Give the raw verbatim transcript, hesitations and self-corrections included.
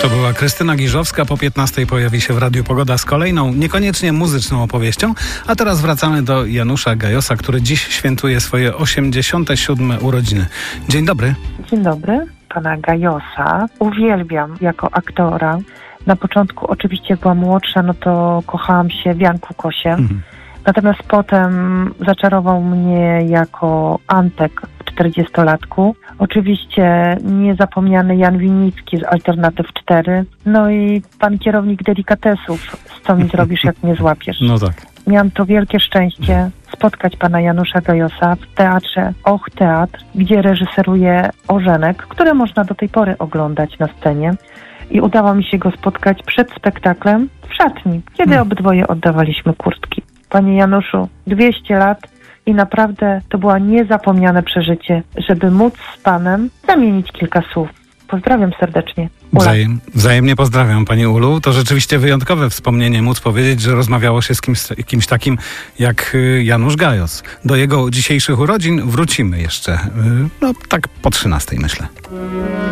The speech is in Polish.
To była Krystyna Giżowska. Po piętnastej pojawi się w Radiu Pogoda z kolejną, niekoniecznie muzyczną opowieścią. A teraz wracamy do Janusza Gajosa, który dziś świętuje swoje osiemdziesiąte siódme urodziny. Dzień dobry. Dzień dobry. Pana Gajosa uwielbiam jako aktora. Na początku oczywiście jak byłam młodsza, no to kochałam się w Janku Kosie. Mhm. Natomiast potem zaczarował mnie jako Antek w czterdziestolatku. Oczywiście niezapomniany Jan Winnicki z Alternatyw cztery. No i pan kierownik Delikatesów. Co mi zrobisz, jak mnie złapiesz? No tak. Miałam to wielkie szczęście spotkać pana Janusza Gajosa w teatrze Och Teatr, gdzie reżyseruje Ożenek, które można do tej pory oglądać na scenie. I udało mi się go spotkać przed spektaklem w szatni, kiedy hmm. obydwoje oddawaliśmy kurtki. Panie Januszu, dwieście lat i naprawdę to było niezapomniane przeżycie, żeby móc z panem zamienić kilka słów. Pozdrawiam serdecznie. Wzajem, wzajemnie pozdrawiam, pani Ulu. To rzeczywiście wyjątkowe wspomnienie móc powiedzieć, że rozmawiało się z kimś, kimś takim jak Janusz Gajos. Do jego dzisiejszych urodzin wrócimy jeszcze, no tak po trzynastej myślę.